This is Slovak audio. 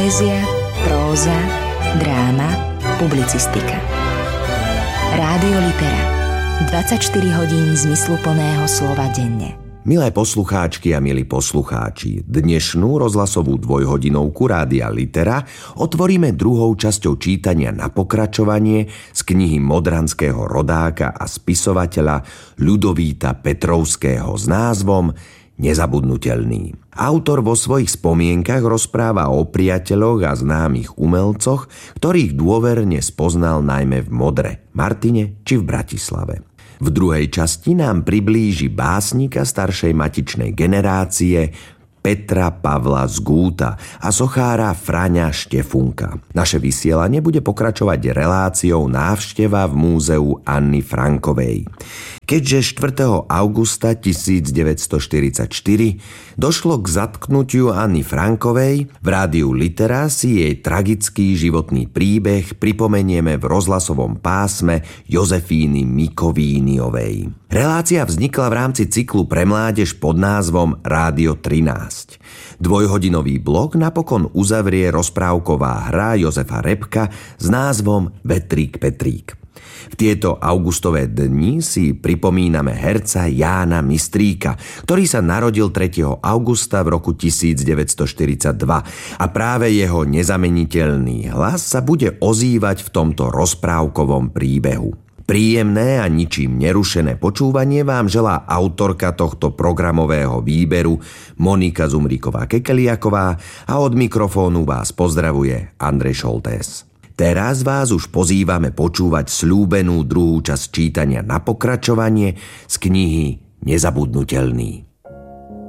Poézia, próza, dráma, publicistika. Rádio Litera. 24 hodín zmysluplného slova denne. Milé poslucháčky a milí poslucháči, dnešnú rozhlasovú dvojhodinovku Rádia Litera otvoríme druhou časťou čítania na pokračovanie z knihy modranského rodáka a spisovateľa Ľudovíta Petrovského s názvom Nezabudnutelný. Autor vo svojich spomienkach rozpráva o priateľoch a známych umelcoch, ktorých dôverne spoznal najmä v Modre, Martine či v Bratislave. V druhej časti nám priblíži básnika staršej matičnej generácie Petra Pavla z Gúta a sochára Fraňa Štefunka. Naše vysielanie bude pokračovať reláciou Návšteva v múzeu Anny Frankovej. Keďže 4. augusta 1944 došlo k zatknutiu Anny Frankovej, v Rádiu Litera si jej tragický životný príbeh pripomenieme v rozhlasovom pásme Jozefíny Mikovíniovej. Relácia vznikla v rámci cyklu pre mládež pod názvom Rádio 13. Dvojhodinový blok napokon uzavrie rozprávková hra Jozefa Repka s názvom Vetrík Petrík. V tieto augustové dni si pripomíname herca Jána Mistríka, ktorý sa narodil 3. augusta v roku 1942 a práve jeho nezameniteľný hlas sa bude ozývať v tomto rozprávkovom príbehu. Príjemné a ničím nerušené počúvanie vám želá autorka tohto programového výberu Monika Zumríková-Kekeliaková a od mikrofónu vás pozdravuje Andrej Šoltés. Teraz vás už pozývame počúvať sľúbenú druhú časť čítania na pokračovanie z knihy Nezabudnutelný.